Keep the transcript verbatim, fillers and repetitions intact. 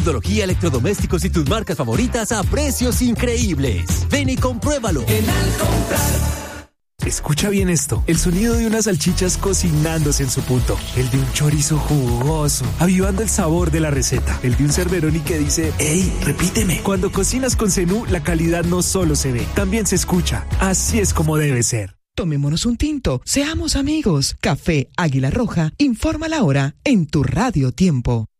Tecnología, electrodomésticos y tus marcas favoritas a precios increíbles. Ven y compruébalo. En Al Comprar. Escucha bien esto, el sonido de unas salchichas cocinándose en su punto, el de un chorizo jugoso, avivando el sabor de la receta, el de un Cerveroni que dice, ¡ey, repíteme! Cuando cocinas con Zenú, la calidad no solo se ve, también se escucha. Así es como debe ser. Tomémonos un tinto, seamos amigos. Café Águila Roja, informa la hora en tu Radio Tiempo.